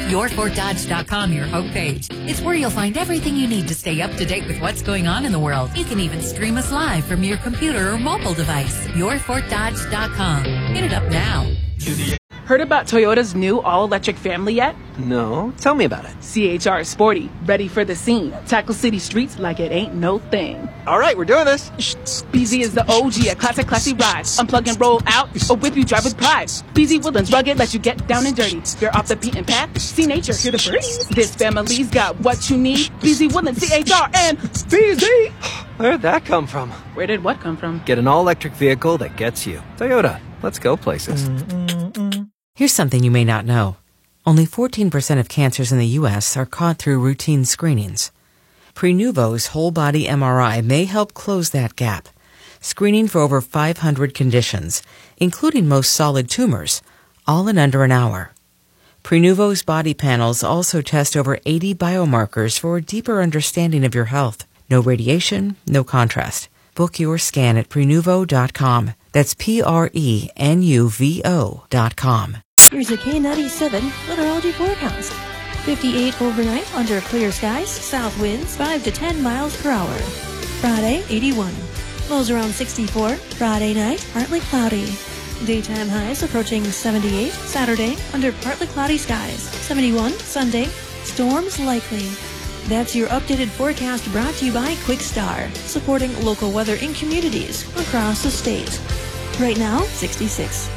YourFortDodge.com, your homepage. It's where you'll find everything you need to stay up to date with what's going on in the world. You can even stream us live from your computer or mobile device. YourFortDodge.com. Hit it up now. Heard about Toyota's new all-electric family yet? No, tell me about it. CHR is sporty, ready for the scene. Tackle city streets like it ain't no thing. All right, we're doing this. BZ is the OG, a classic classy ride. Unplug and roll out, or whip you drive with pride. BZ Woodlands rugged, let you get down and dirty. You're off the beaten path, see nature, hear the birds. This family's got what you need. BZ Woodlands, CHR, and BZ. Where'd that come from? Where did what come from? Get an all-electric vehicle that gets you. Toyota, let's go places. Here's something you may not know. Only 14% of cancers in the U.S. are caught through routine screenings. Prenuvo's whole-body MRI may help close that gap, screening for over 500 conditions, including most solid tumors, all in under an hour. Prenuvo's body panels also test over 80 biomarkers for a deeper understanding of your health. No radiation, no contrast. Book your scan at Prenuvo.com. That's Prenuvo.com. Here's a K97 meteorology forecast. 58 overnight under clear skies, south winds 5 to 10 miles per hour. Friday, 81. Lows around 64. Friday night, partly cloudy. Daytime highs approaching 78. Saturday, under partly cloudy skies. 71. Sunday, storms likely. That's your updated forecast brought to you by QuickStar, supporting local weather in communities across the state. Right now, 66.